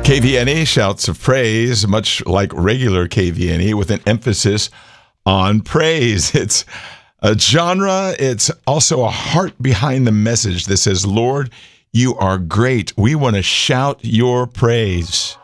KVNE, shouts of praise, much like regular KVNE, with an emphasis on praise. It's a genre. It's also a heart behind the message that says, Lord, you are great. We want to shout your praise.